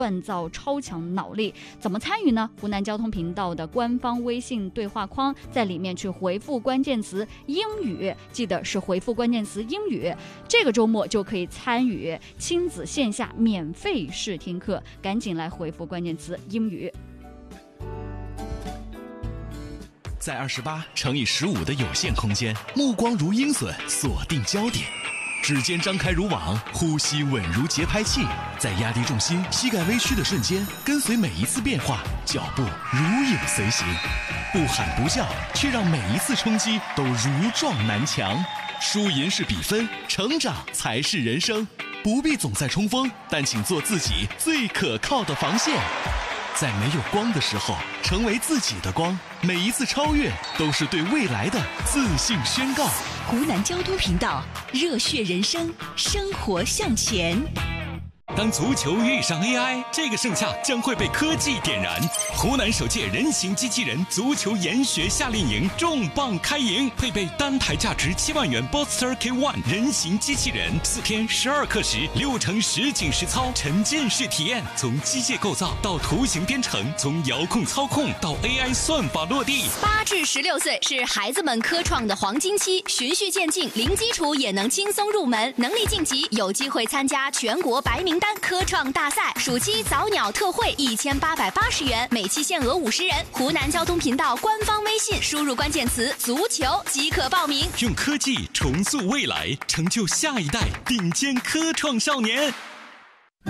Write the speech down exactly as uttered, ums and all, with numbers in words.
锻造超强脑力。怎么参与呢？湖南交通频道的官方微信对话框，在里面去回复关键词英语，记得是回复关键词英语，这个周末就可以参与亲子线下免费试听课，赶紧来回复关键词英语。 在二十八乘以十五的有限空间，目光如鹰隼，锁定焦点。指尖张开如网，呼吸稳如节拍器，在压低重心、膝盖微曲的瞬间，跟随每一次变化，脚步如影随形，不喊不叫，却让每一次冲击都如撞南墙。输赢是比分，成长才是人生。不必总在冲锋，但请做自己最可靠的防线。在没有光的时候，成为自己的光。每一次超越，都是对未来的自信宣告。 湖南交通频道，热血人生，生活向前。 当足球遇上 A I， 这个盛夏将会被科技点燃。湖南首届人形机器人足球研学夏令营重磅开营，配备单台价值七万元 Boxster K 一 人形机器人，四天十二课时，六成实景实操，沉浸式体验，从机械构造到图形编程，从遥控操控到 A I 算法落地。 八至十六岁是孩子们科创的黄金期，循序渐进，零基础也能轻松入门，能力晋级有机会参加全国白名单科创大赛。暑期早鸟特惠一千八百八十元，每期限额五十人。湖南交通频道官方微信输入关键词足球即可报名。 用科技重塑未来，成就下一代顶尖科创少年。